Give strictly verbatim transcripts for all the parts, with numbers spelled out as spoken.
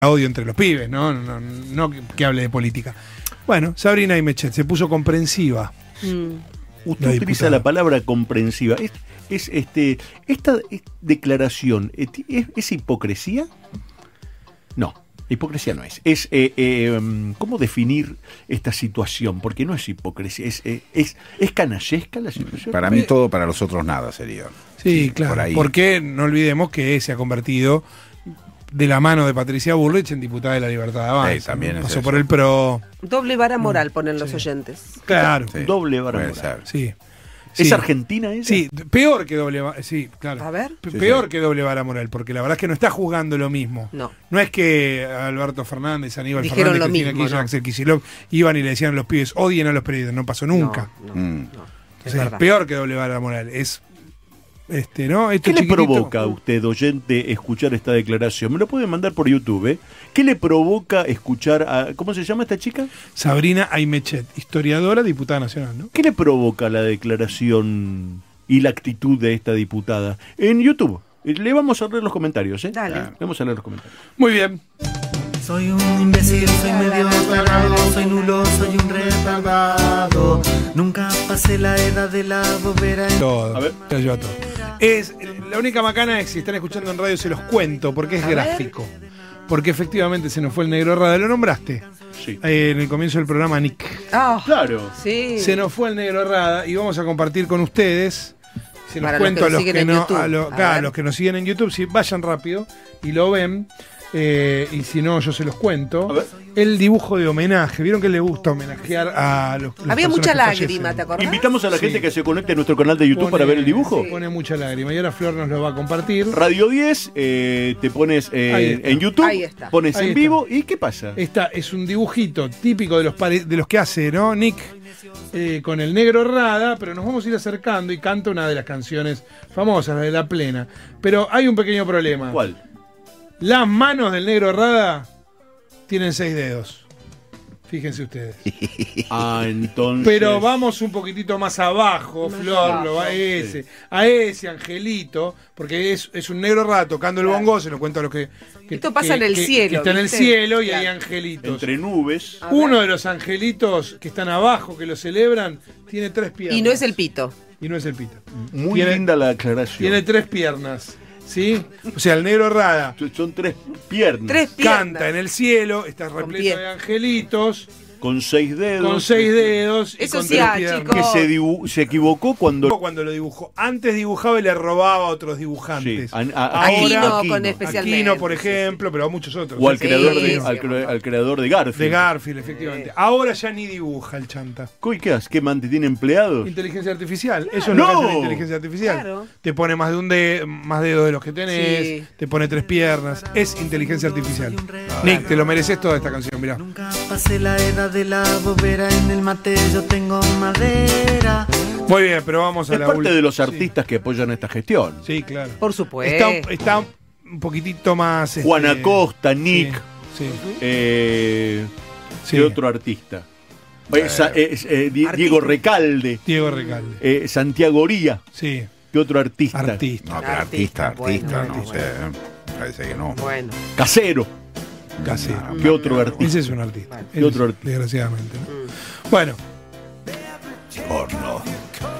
odio entre los pibes, ¿no? No, no, no que, que hable de política. Bueno, Sabrina Aimechet se puso comprensiva. Mm. Usted la utiliza diputada. La palabra comprensiva. ¿Es, es este esta es declaración es, es hipocresía? No, hipocresía no es. Es eh, eh, ¿cómo definir esta situación? Porque no es hipocresía, es es, es, es canallesca la situación. Para mí todo, para los otros nada sería. Sí, claro. Por ahí. Porque no olvidemos que se ha convertido de la mano de Patricia Bullrich en diputada de la Libertad de Avanza. Sí, también es pasó eso. por el PRO. Doble vara moral, mm, ponen los sí. oyentes. Claro. Sí, doble vara puede moral. ser. Sí. ¿Es sí. argentina esa? Sí, peor que doble vara. Sí, claro. A ver. P sí, peor sí. que doble vara moral, porque la verdad es que no está juzgando lo mismo. No. No es que Alberto Fernández, Aníbal Dijeron Fernández, lo Cristina mismo, Kirchner, ¿no? Axel Kicillof iban y le decían a los pibes, odien a los periodistas. No pasó nunca. No, no, Mm. no. O Es sea, es verdad. peor que doble vara moral. Es este, ¿no? Esto ¿Qué le chiquitito. provoca a usted, oyente, escuchar esta declaración? Me lo puede mandar por YouTube. ¿eh? ¿Qué le provoca escuchar a... ¿Cómo se llama esta chica? Sabrina Aimechet, historiadora, diputada nacional, ¿no? ¿Qué le provoca la declaración y la actitud de esta diputada? En YouTube. Le vamos a leer los comentarios, ¿eh? Dale. Le vamos a leer los comentarios. Muy bien. Soy un imbécil, soy medio tarado, soy nulo, soy un retardado. Nunca pasé la edad de la bobera. Todo. A ver. Te lo lleva todo. Es, la única macana es, si están escuchando en radio, se los cuento, porque es A ver. gráfico. Porque efectivamente se nos fue el negro Rada. ¿Lo nombraste? Sí. Eh, en el comienzo del programa, Nick. Ah, Claro. sí. Se nos fue el negro Rada y vamos a compartir con ustedes. Se los Para los cuento que a nos los siguen que en no, YouTube. a lo- A claro, a ver. los que nos siguen en YouTube, si vayan rápido y lo ven. Eh, y si no, yo se los cuento. A ver. El dibujo de homenaje. ¿Vieron que le gusta homenajear a los, los Había mucha personas que lágrima, fallecen? ¿te acordás? Invitamos a la Sí. gente que se conecte a nuestro canal de YouTube Pone- para ver el dibujo. Sí. Pone mucha lágrima. Y ahora Flor nos lo va a compartir. Radio diez, eh, te pones eh, Ahí está. en YouTube, Ahí está. pones Ahí en está. vivo y ¿qué pasa? Esta es un dibujito típico de los, pare- de los que hace, ¿no? Nick eh, con el negro Rada, pero nos vamos a ir acercando y canta una de las canciones famosas, la de La Plena. Pero hay un pequeño problema. ¿Cuál? Las manos del negro Rada tienen seis dedos. Fíjense ustedes. Ah, entonces. Pero vamos un poquitito más abajo, Más Flor, abajo, lo va a ese, a ese angelito, porque es, es un negro Rada tocando el bongo, se lo cuento a los que, que- Esto pasa que- en el que- cielo, que está en el ¿viste? cielo y hay Claro. angelitos. Entre nubes. A ver. Uno de los angelitos que están abajo, que lo celebran, tiene tres piernas. Y no es el pito. Y no es el pito. Muy Tiene- linda la aclaración. Tiene tres piernas. ¿Sí? O sea, el negro Rada Son tres piernas. Tres piernas. canta en el cielo, está repleto pie. de angelitos, Con seis dedos. con seis dedos. y Eso con sí, tres ah, piernas. chicos. Que se, dibu- se equivocó cuando. Cuando lo dibujó. Antes dibujaba y le robaba a otros Sí, dibujantes. a- a- Ahora, Aquino, Aquino. con especialmente. Aquino, por ejemplo, pero a muchos otros. O al Sí, creador, de, sí, al, sí, cre- al creador de Garfield. De Garfield, efectivamente. Ahora ya ni dibuja el chanta. ¿Y qué haces? ¿Qué man, te tiene empleados? Inteligencia artificial. Eso es ¡No! lo que hace la inteligencia artificial. Claro. Te pone más de un de, más dedos de los que tenés, Sí. te pone tres piernas. Es inteligencia artificial. Nick, te lo mereces toda esta canción, mirá. Nunca pasé la edad de la bobera, en el mate yo tengo madera. Muy bien, pero vamos a Es la parte última. de los artistas que apoyan esta gestión. Sí, sí, claro. Por supuesto. Está, está un poquitito más. este, Juan Acosta, Nick, Sí, eh, sí, ¿qué sí. otro artista? Eh, Sa- eh, eh, Di- Diego Recalde, Diego Recalde. eh, Santiago Oría, Sí, ¿qué otro artista? artista. No, pero Artista, artista, artista, bueno, no bueno. sé. ¿eh? Parece que no. Bueno. Casero, Casero. ¿qué otro artista? Ese es un artista. Bueno. ¿Qué Ese otro es, artista? Desgraciadamente. ¿no? Mm. Bueno, Porno.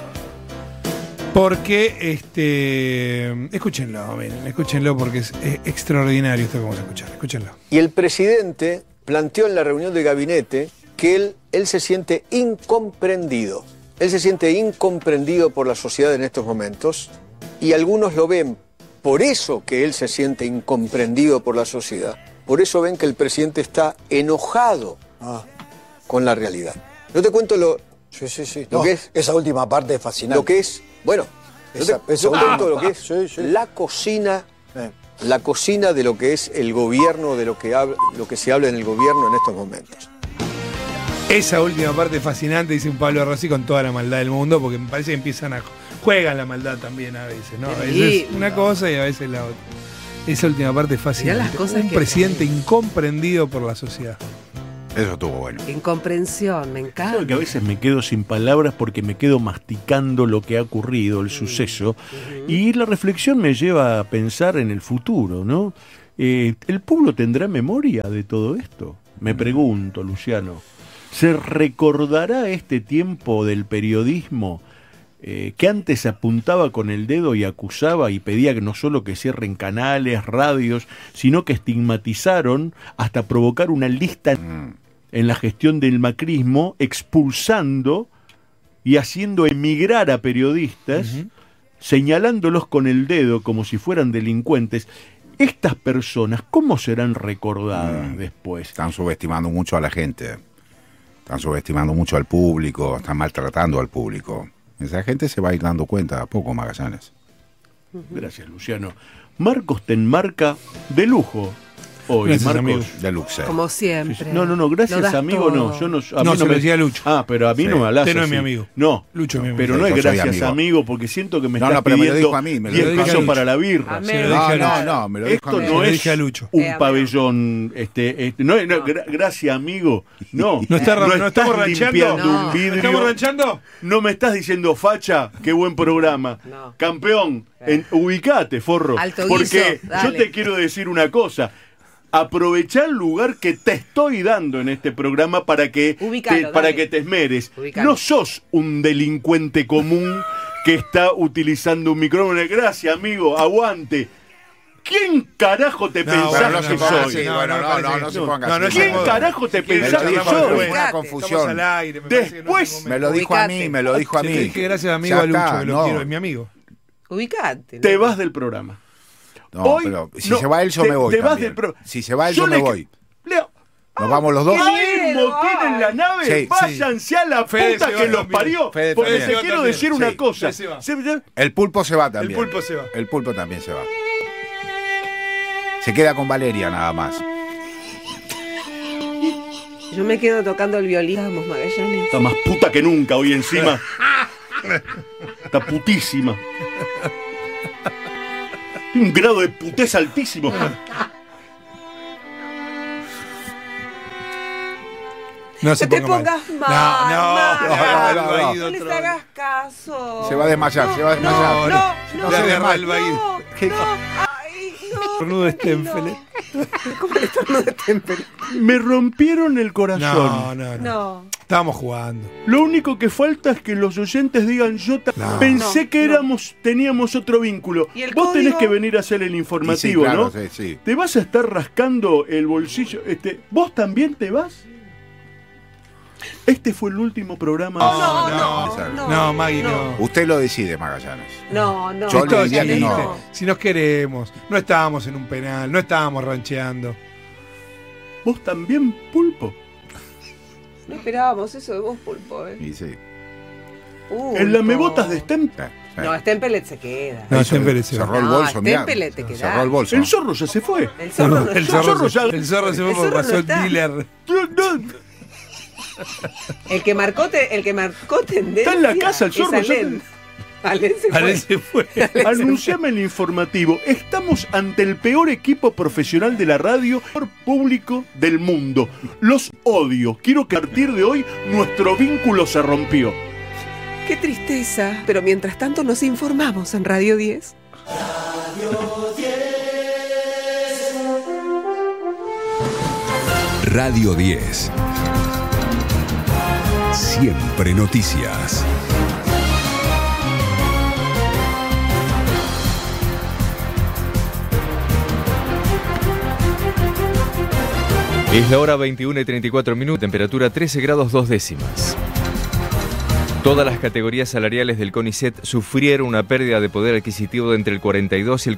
porque este. Escúchenlo, miren, escúchenlo porque es, es extraordinario esto que vamos a escuchar. Escúchenlo. Y el presidente planteó en la reunión de gabinete que él, él se siente incomprendido. Él se siente incomprendido por la sociedad en estos momentos y algunos lo ven por eso que él se siente incomprendido por la sociedad. Por eso ven que el presidente está enojado ah, con la realidad. No te cuento lo, Sí, sí, sí. lo No, que es, esa última parte es fascinante. lo que es, bueno, no Esa- te, esa yo te última cuento lo que es parte. Sí, sí. la cocina. Eh, La cocina de lo que es el gobierno, de lo que, habla, lo que se habla en el gobierno en estos momentos. Esa última parte es fascinante, dice un Pablo Rossi, con toda la maldad del mundo, porque me parece que empiezan a. Juegan la maldad también a veces, ¿no? A veces Sí. una cosa y a veces la otra. Esa última parte es fascinante. las cosas Un que- presidente incomprendido por la sociedad. Eso estuvo bueno. Incomprensión, me encanta. Claro que a veces me quedo sin palabras porque me quedo masticando lo que ha ocurrido, el suceso, y la reflexión me lleva a pensar en el futuro, ¿no? Eh, ¿El pueblo tendrá memoria de todo esto? Me pregunto, Luciano. ¿Se recordará este tiempo del periodismo eh, que antes apuntaba con el dedo y acusaba y pedía que no solo que cierren canales, radios, sino que estigmatizaron hasta provocar una lista en la gestión del macrismo, expulsando y haciendo emigrar a periodistas, uh-huh. señalándolos con el dedo como si fueran delincuentes? Estas personas, ¿cómo serán recordadas mm. después? Están subestimando mucho a la gente, están subestimando mucho al público, están maltratando al público. Esa gente se va a ir dando cuenta a poco, Magallanes. Gracias, Luciano. Marcos te enmarca de lujo hoy, gracias, Marcos. amigo. De luxe. Como siempre. No, no, no, gracias, amigo, todo. no. Yo no, a no, mí se no me decía Lucho. Ah, pero a mí sí. no me hablas Usted no es así. mi amigo. No, Lucho es mi amigo. pero no Sí, es yo soy gracias, amigo. amigo, porque siento que me No, estás no, pero me lo pidiendo dijo a mí, me lo diez dijo a pesos Lucho. para la birra. Amén. Se lo dije No, a no, no, me lo dijo Esto a mí. no Se lo es dije a Lucho. un Eh, pabellón, este, este, no, no, gra- gracias, amigo. No, ¿No, está, no no estás estamos ranchando? limpiando No. un vidrio. ¿Estamos ranchando? No me estás diciendo facha, qué buen programa. No. Campeón, en, ubicate, forro. Alto porque guiso, dale. yo te quiero decir una cosa. Aprovechá el lugar que te estoy dando en este programa para que, Ubicalo, te, para dale. que te esmeres. Ubicalo. No sos un delincuente común que está utilizando un micrófono. Gracias, amigo, aguante. ¿Quién carajo te No, pensás Bueno, no no, se que ponga soy? así, No, bueno, no, no, parece no, que- no se no, ponga no, así. no es ¿Quién modo. carajo te Me lo pensás que dijo, soy? bueno, Fue una Ubicate, confusión. Estamos al aire. Me parece que no es el Después momento. Me lo dijo a Ubicate. mí, me lo dijo a Se mí. te dije gracias, amigo, Ya a Lucho, está, que lo no. quiero, es mi amigo. Ubicate. Te ¿no? vas del programa. No, Hoy, pero si no, se va él, yo te- me voy te vas también. del pro- Si se va él, Yo yo me le- voy. Leo, ¿Nos vamos los dos? ¿hay miedo, motín en la ay. nave? Sí, Váyanse a la Fede puta se que va los también. parió. Fede Porque también. te se va quiero también. decir una Sí. cosa. Fede se va. Se- El pulpo se va también. El pulpo se va. El pulpo también se va. Se queda con Valeria nada más. Yo me quedo tocando el violín. Vamos, Magallanes. Está más puta que nunca hoy encima. Está putísima. Tiene un grado de putez altísimo. No se No te ponga pongas mal. mal. No, Maga. no, no, no, no. No les hagas caso. Se va a desmayar, No, se va a desmayar. No, no, no. No se desmaya. No, no. ¿Qué? Ay, no. Estornudo de Stenfeld. ¿Cómo el estornudo de Stenfeld? Me rompieron el corazón. No, no, no. No. Estábamos jugando. Lo único que falta es que los oyentes digan yo ta- No. pensé No, que no. éramos, teníamos otro vínculo. ¿Y el Vos tenés código? que venir a hacer el Y sí, informativo, claro, ¿no? sí, sí. Te vas a estar rascando el bolsillo. Este, ¿vos también te vas? Este fue el último programa. No, no, no, no. No, Maggie, no. Usted lo decide, Magallanes. No, no. Yo le Esto, diría si, que no. si nos queremos, no estábamos en un penal, no estábamos rancheando. ¿Vos también, Pulpo? No esperábamos eso de vos, Pulpo. Eh. Y sí. Pulpo. El lamebotas de Stem. Sí, sí. No, Stempelet se queda. No, Ahí Stenfeld se cerró va. el No, bolso, mirá. Stempele te quedás. Cerró el bolso. El zorro ya se fue. El zorro no El está. zorro, ya- el zorro se fue el porque zorro pasó no el está. dealer. No, no, El que marcó, te- el que marcó tendencia. Está en la casa el zorro, es Alén. Alén se fue. Alén se fue. Anunciame el informativo. Estamos ante el peor equipo profesional de la radio, peor público del mundo. Los odio. Quiero que a partir de hoy nuestro vínculo se rompió. Qué tristeza. Pero mientras tanto nos informamos en Radio diez. Radio diez. Siempre noticias. Es la hora veintiuna y treinta y cuatro minutos, temperatura trece grados dos décimas. Todas las categorías salariales del CONICET sufrieron una pérdida de poder adquisitivo de entre el cuarenta y dos y el